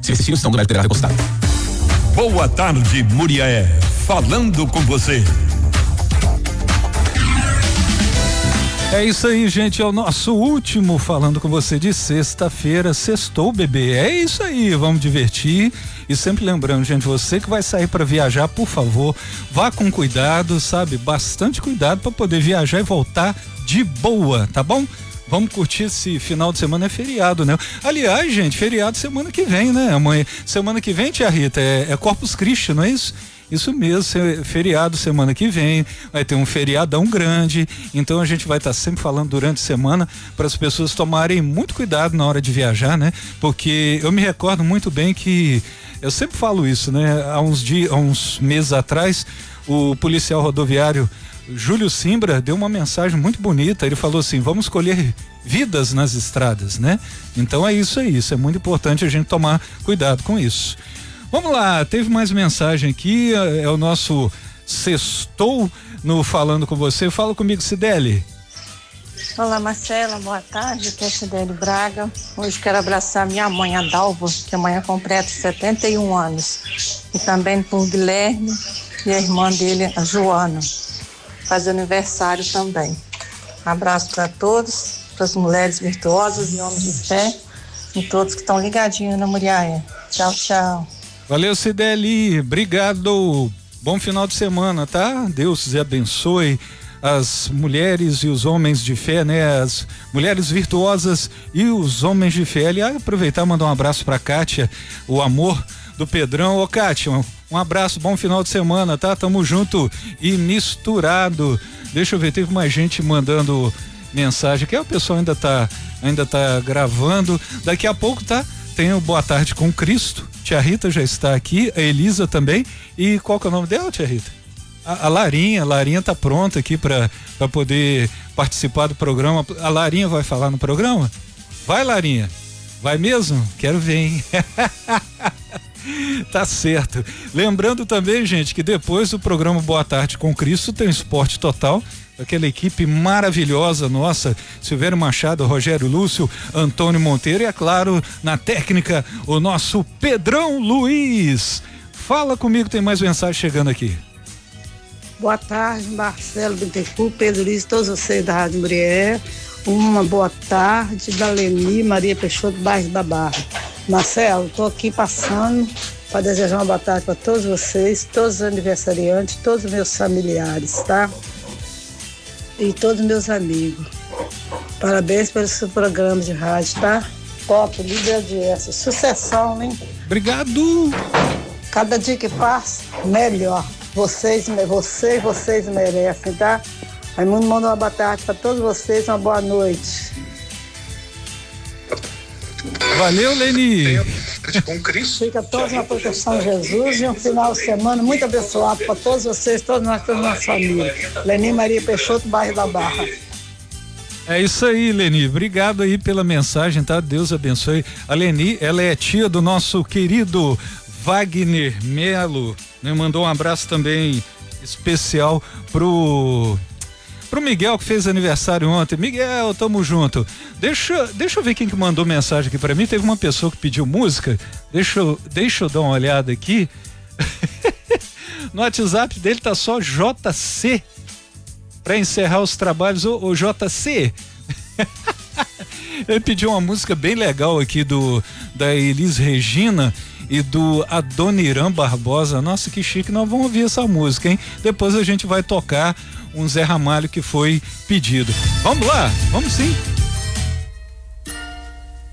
Se esse estão do médico terá recostado. Boa tarde, Muriaé. Falando com você. É isso aí, gente, é o nosso último Falando com você de sexta-feira. Sextou, bebê, é isso aí, vamos divertir. E sempre lembrando, gente, você que vai sair para viajar, por favor, vá com cuidado, sabe? Bastante cuidado para poder viajar e voltar de boa, tá bom? Vamos curtir esse final de semana, é feriado, né? Aliás, gente, feriado semana que vem, né? Amanhã, semana que vem, tia Rita, é Corpus Christi, não é isso? Isso mesmo, feriado semana que vem, vai ter um feriadão grande, então a gente vai estar sempre falando durante a semana para as pessoas tomarem muito cuidado na hora de viajar, né? Porque eu me recordo muito bem que, eu sempre falo isso, né? Há uns meses atrás, o policial rodoviário Júlio Simbra deu uma mensagem muito bonita, ele falou assim, vamos escolher vidas nas estradas, né? Então é isso aí, isso é muito importante a gente tomar cuidado com isso. Vamos lá, teve mais mensagem aqui, é o nosso Sextou no Falando com Você. Fala comigo, Cideli. Olá, Marcela, boa tarde, aqui é Cideli Braga. Hoje quero abraçar minha mãe, a Dalva, que amanhã completa 71 anos. E também por Guilherme e a irmã dele, a Joana, faz aniversário também. Abraço para todos, para as mulheres virtuosas e homens de fé, e todos que estão ligadinhos na Muriaé. Tchau, tchau. Valeu, Cideli, obrigado, bom final de semana, tá? Deus te abençoe as mulheres e os homens de fé, né? As mulheres virtuosas e os homens de fé. Aliás, aproveitar e mandar um abraço pra Kátia, o amor do Pedrão. Ô, Kátia, um abraço, bom final de semana, tá? Tamo junto e misturado. Deixa eu ver, teve mais gente mandando mensagem, que o pessoal ainda tá gravando, daqui a pouco, tá? Tem o Boa Tarde com Cristo. Tia Rita já está aqui, a Elisa também. E qual que é o nome dela, tia Rita? A Larinha tá pronta aqui para poder participar do programa. A Larinha vai falar no programa? Vai, Larinha? Vai mesmo? Quero ver, hein? Tá certo. Lembrando também, gente, que depois do programa Boa Tarde com Cristo tem o Esporte Total, aquela equipe maravilhosa nossa, Silvério Machado, Rogério Lúcio, Antônio Monteiro e, é claro, na técnica, o nosso Pedrão Luiz. Fala comigo, tem mais mensagem chegando aqui. Boa tarde, Marcelo Bittencourt, Pedro Luiz, todos vocês da Rádio Muriel. Uma boa tarde da Leni Maria Peixoto, bairro da Barra. Marcelo, estou aqui passando para desejar uma boa tarde para todos vocês, todos os aniversariantes, todos os meus familiares, tá? E todos os meus amigos. Parabéns pelo seu programa de rádio, tá? Top, líder de audiência. Sucessão, hein? Obrigado! Cada dia que passa, melhor. Vocês merecem, tá? Raimundo manda uma boa tarde para todos vocês, uma boa noite. Valeu, Leni. Com Cristo. Fica todos na proteção de Jesus e um final de semana muito abençoado para todos vocês, todos nós, toda a nossa família. Leni Maria Peixoto, bairro da Barra. É isso aí, Leni. Obrigado aí pela mensagem, tá? Deus abençoe. A Leni, ela é tia do nosso querido Wagner Melo, né? Mandou um abraço também especial pro Miguel, que fez aniversário ontem. Miguel, tamo junto. Deixa eu ver quem que mandou mensagem aqui pra mim. Teve uma pessoa que pediu música. Deixa eu dar uma olhada aqui. No WhatsApp dele tá só JC. Pra encerrar os trabalhos, o JC. Ele pediu uma música bem legal aqui da Elis Regina e do Adoniran Barbosa. Nossa, que chique, nós vamos ouvir essa música, hein? Depois a gente vai tocar um Zé Ramalho que foi pedido. Vamos lá? Vamos sim.